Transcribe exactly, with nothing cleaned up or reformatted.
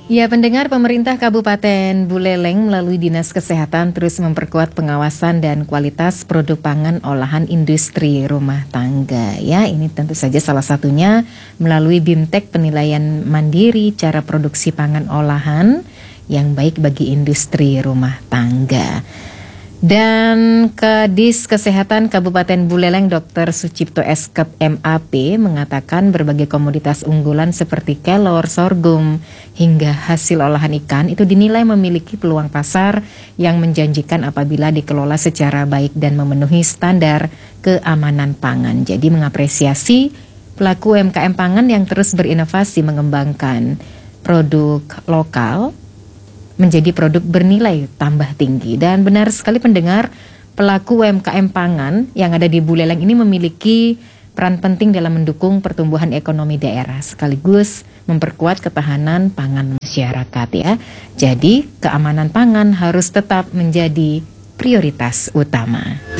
Ya, pendengar, pemerintah Kabupaten Buleleng melalui Dinas Kesehatan terus memperkuat pengawasan dan kualitas produk pangan olahan industri rumah tangga. Ya, ini tentu saja salah satunya melalui BIMTEK, penilaian mandiri cara produksi pangan olahan yang baik bagi industri rumah tangga. Dan Kadis Kesehatan Kabupaten Buleleng Dokter Sucipto Eskep M A P mengatakan berbagai komoditas unggulan seperti kelor, sorghum, hingga hasil olahan ikan itu dinilai memiliki peluang pasar yang menjanjikan apabila dikelola secara baik dan memenuhi standar keamanan pangan. Jadi mengapresiasi pelaku U M K M pangan yang terus berinovasi mengembangkan produk lokal menjadi produk bernilai tambah tinggi. Dan benar sekali pendengar, pelaku U M K M pangan yang ada di Buleleng ini memiliki peran penting dalam mendukung pertumbuhan ekonomi daerah sekaligus memperkuat ketahanan pangan masyarakat ya. Jadi keamanan pangan harus tetap menjadi prioritas utama.